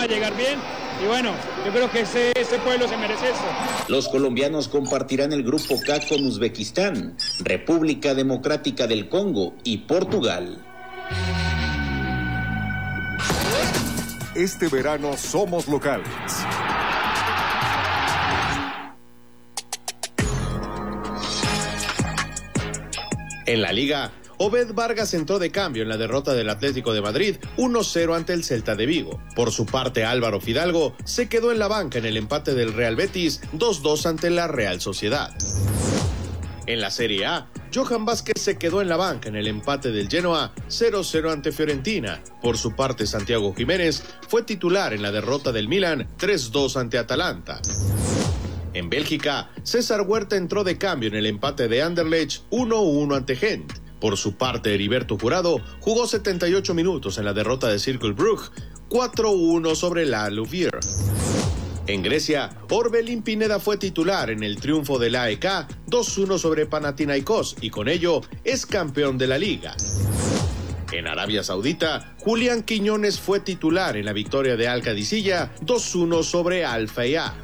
a llegar bien. Y bueno, yo creo que ese pueblo se merece eso. Los colombianos compartirán el grupo K con Uzbekistán, República Democrática del Congo y Portugal. Este verano somos locales. En la Liga, Obed Vargas entró de cambio en la derrota del Atlético de Madrid 1-0 ante el Celta de Vigo. Por su parte, Álvaro Fidalgo se quedó en la banca en el empate del Real Betis 2-2 ante la Real Sociedad. En la Serie A, Johan Vázquez se quedó en la banca en el empate del Genoa 0-0 ante Fiorentina. Por su parte, Santiago Jiménez fue titular en la derrota del Milan 3-2 ante Atalanta. En Bélgica, César Huerta entró de cambio en el empate de Anderlecht 1-1 ante Gent. Por su parte, Heriberto Jurado jugó 78 minutos en la derrota de Cercle Brugge 4-1 sobre la Louvière. En Grecia, Orbelín Pineda fue titular en el triunfo del AEK 2-1 sobre Panathinaikos y con ello es campeón de la liga. En Arabia Saudita, Julián Quiñones fue titular en la victoria de Al Qadisiyah 2-1 sobre Al Fayha.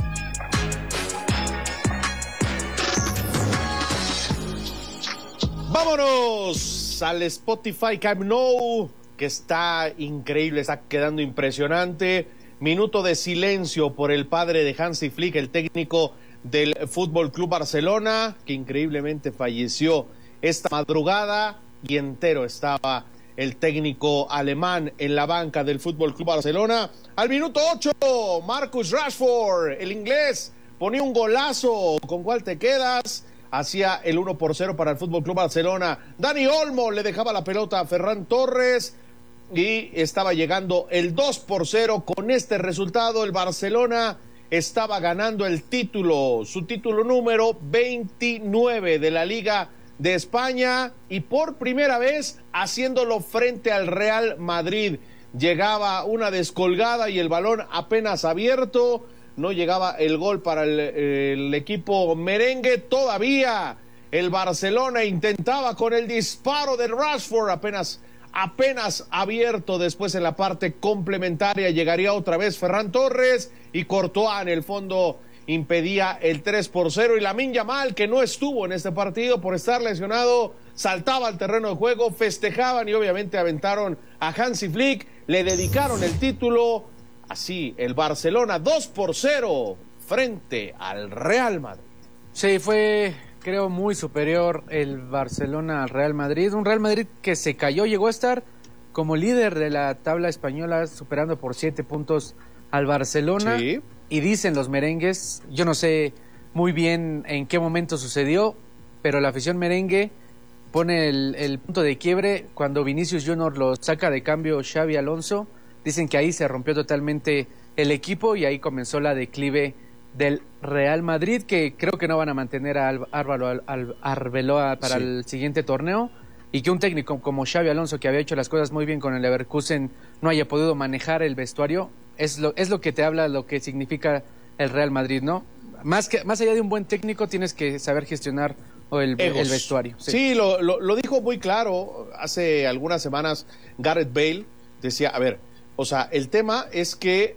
Vámonos al Spotify Camp Nou, que está increíble, está quedando impresionante. Minuto de silencio por el padre de Hansi Flick, el técnico del Fútbol Club Barcelona, que increíblemente falleció esta madrugada, y entero estaba el técnico alemán en la banca del Fútbol Club Barcelona. Al minuto 8, Marcus Rashford, el inglés, ponía un golazo. ¿Con cuál te quedas? Hacía el 1-0 para el Fútbol Club Barcelona. Dani Olmo le dejaba la pelota a Ferran Torres y estaba llegando el 2-0. Con este resultado, el Barcelona estaba ganando el título, su título número 29 de la Liga de España, y por primera vez haciéndolo frente al Real Madrid. Llegaba una descolgada y el balón apenas abierto. No llegaba el gol para el equipo merengue. Todavía el Barcelona intentaba con el disparo de Rashford, apenas abierto. Después en la parte complementaria llegaría otra vez Ferran Torres y Courtois en el fondo impedía el 3-0. Y Lamine Yamal, que no estuvo en este partido por estar lesionado, saltaba al terreno de juego, festejaban y obviamente aventaron a Hansi Flick, le dedicaron el título. Así, el Barcelona 2-0 frente al Real Madrid. Sí, fue, creo, muy superior el Barcelona al Real Madrid. Un Real Madrid que se cayó, llegó a estar como líder de la tabla española, superando por 7 puntos al Barcelona. Sí. Y dicen los merengues, yo no sé muy bien en qué momento sucedió, pero la afición merengue pone el punto de quiebre cuando Vinicius Junior lo saca de cambio Xavi Alonso. Dicen que ahí se rompió totalmente el equipo y ahí comenzó la declive del Real Madrid, que creo que no van a mantener a Arbeloa para el siguiente torneo, y que un técnico como Xavi Alonso, que había hecho las cosas muy bien con el Leverkusen, no haya podido manejar el vestuario, es lo que te habla lo que significa el Real Madrid, ¿no? Más allá de un buen técnico, tienes que saber gestionar el vestuario. Sí, lo dijo muy claro hace algunas semanas Gareth Bale. Decía, a ver, o sea, el tema es que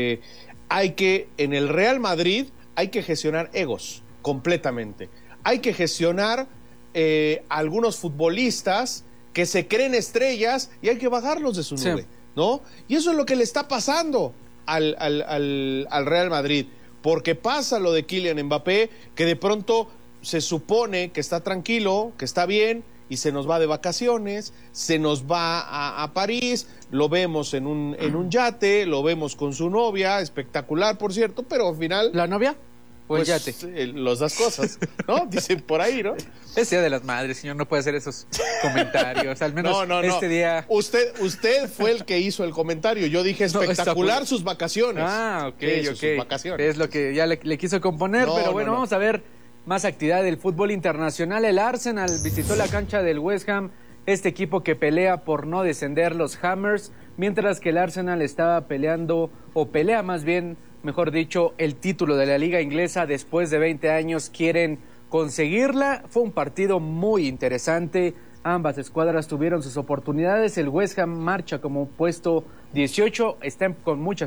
en el Real Madrid hay que gestionar egos completamente. Hay que gestionar algunos futbolistas que se creen estrellas y hay que bajarlos de su nube, sí, ¿no? Y eso es lo que le está pasando al Real Madrid, porque pasa lo de Kylian Mbappé, que de pronto se supone que está tranquilo, que está bien, y se nos va de vacaciones, se nos va a París, lo vemos en un yate, lo vemos con su novia, espectacular por cierto, pero al final... ¿La novia? Pues yate. Las dos cosas, ¿no? Dicen por ahí, ¿no? Es Día de las Madres, señor, no puede hacer esos comentarios, al menos no. Este día... Usted fue el que hizo el comentario, yo dije espectacular sus vacaciones. Ah, ok. Sus vacaciones. Es lo que ya le quiso componer, pero bueno, vamos a ver más actividad del fútbol internacional. El Arsenal visitó la cancha del West Ham, este equipo que pelea por no descender, los Hammers, mientras que el Arsenal estaba peleando, o pelea más bien, mejor dicho, el título de la Liga Inglesa. Después de 20 años quieren conseguirla. Fue un partido muy interesante, ambas escuadras tuvieron sus oportunidades. El West Ham marcha como puesto 18, está con muchas